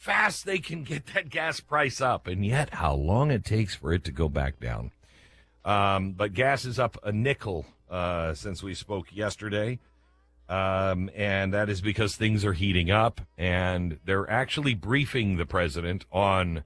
fast they can get that gas price up, and yet how long it takes for it to go back down. But gas is up a nickel since we spoke yesterday, and that is because things are heating up, and they're actually briefing the president on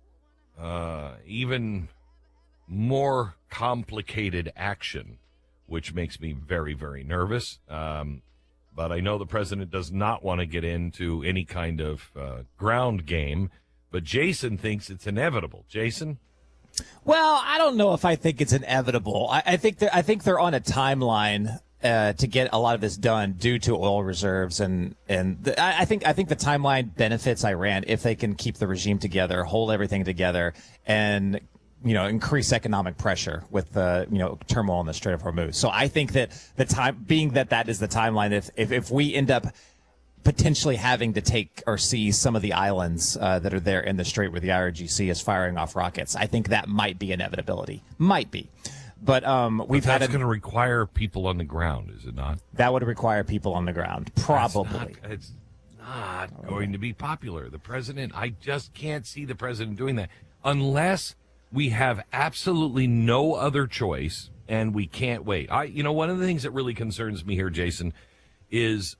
even more complicated action, which makes me very, very nervous. But I know the president does not want to get into any kind of ground game, but Jason thinks it's inevitable. Jason? Well, I don't know if I think it's inevitable. I think they're on a timeline to get a lot of this done due to oil reserves, and I think the timeline benefits Iran if they can keep the regime together, hold everything together, and increase economic pressure with the turmoil in the Strait of Hormuz. So I think that the time being that is the timeline. If we end up potentially having to take or seize some of the islands that are there in the strait where the IRGC is firing off rockets, I think that might be inevitability. Might be. But that's going to require people on the ground, is it not? That would require people on the ground, probably. It's not going to be popular. The president, I just can't see the president doing that unless we have absolutely no other choice and we can't wait. One of the things that really concerns me here, Jason, is,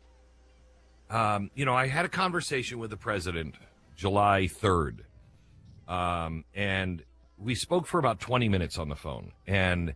I had a conversation with the president July 3rd, and we spoke for about 20 minutes on the phone, and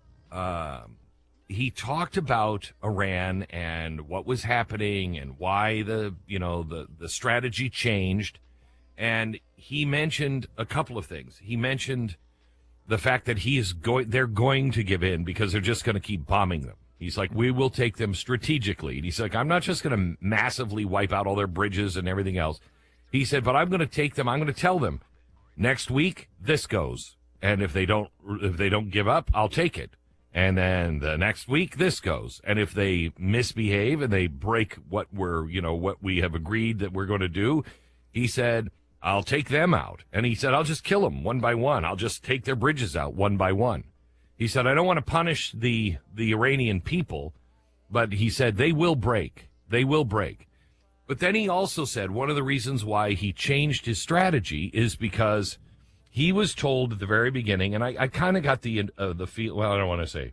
he talked about Iran and what was happening and why the strategy changed. And he mentioned a couple of things. He mentioned the fact that they're going to give in because they're just going to keep bombing them. He's like, we will take them strategically. And he's like, I'm not just going to massively wipe out all their bridges and everything else. He said, but I'm going to take them. I'm going to tell them next week this goes. And if they don't give up, I'll take it. And then the next week this goes. And if they misbehave and they break what we have agreed that we're going to do, he said, I'll take them out. And he said, I'll just kill them one by one. I'll just take their bridges out one by one. He said, I don't want to punish the Iranian people, but he said they will break. They will break. But then he also said one of the reasons why he changed his strategy is because he was told at the very beginning, and I kind of got the feel, well, I don't want to say,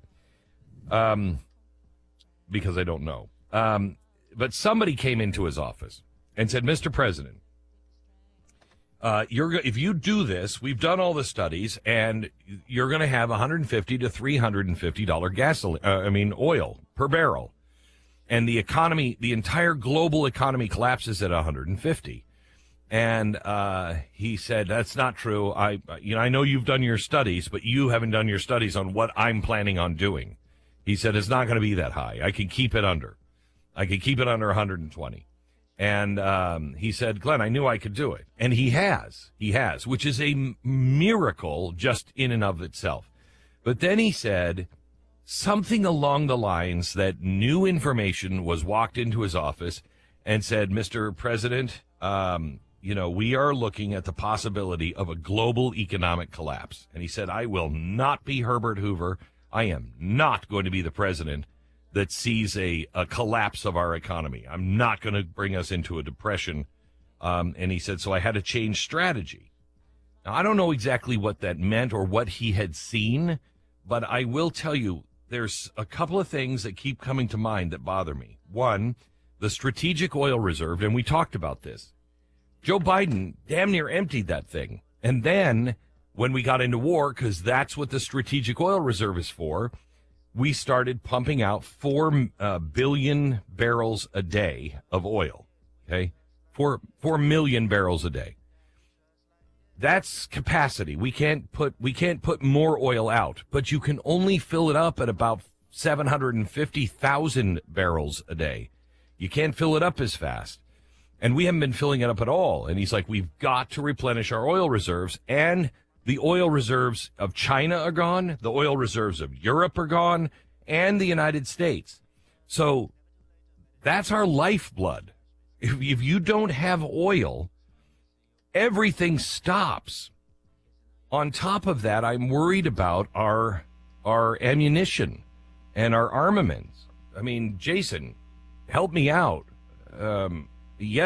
because I don't know. But somebody came into his office and said, Mr. President, if you do this, we've done all the studies, and you're going to have $150 to $350 oil per barrel, and the economy, the entire global economy, collapses at 150. And he said, "That's not true. I know you've done your studies, but you haven't done your studies on what I'm planning on doing." He said, "It's not going to be that high. I can keep it under. I can keep it under 120." And he said, Glenn, I knew I could do it. And he has, which is a miracle just in and of itself. But then he said something along the lines that new information was walked into his office and said, Mr. President, we are looking at the possibility of a global economic collapse. And he said, I will not be Herbert Hoover. I am not going to be the president that sees a collapse of our economy. I'm not going to bring us into a depression. And he said, so I had to change strategy. Now, I don't know exactly what that meant or what he had seen, but I will tell you, there's a couple of things that keep coming to mind that bother me. One, the strategic oil reserve, and we talked about this. Joe Biden damn near emptied that thing. And then when we got into war, because that's what the strategic oil reserve is for, we started pumping out 4 billion barrels a day of oil. Okay, 4 million barrels a day. That's capacity. We can't put more oil out, but you can only fill it up at about 750,000 barrels a day. You can't fill it up as fast. And we haven't been filling it up at all. And he's like, we've got to replenish our oil reserves. And the oil reserves of China are gone. The oil reserves of Europe are gone, and the United States. So that's our lifeblood. If you don't have oil, everything stops. On top of that, I'm worried about our ammunition and our armaments. I mean, Jason, help me out. Yes.